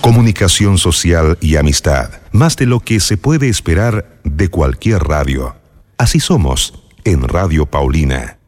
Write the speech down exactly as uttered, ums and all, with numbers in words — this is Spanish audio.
Comunicación social y amistad, más de lo que se puede esperar de cualquier radio. Así somos en Radio Paulina.